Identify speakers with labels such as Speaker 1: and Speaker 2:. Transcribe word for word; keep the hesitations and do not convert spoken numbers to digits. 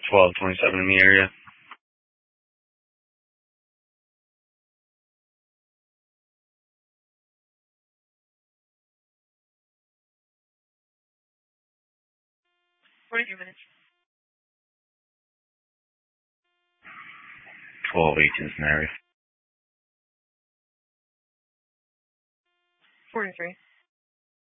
Speaker 1: twelve twenty-seven in the area.
Speaker 2: forty-three minutes.
Speaker 1: twelve eighteen in the area.
Speaker 2: forty-three.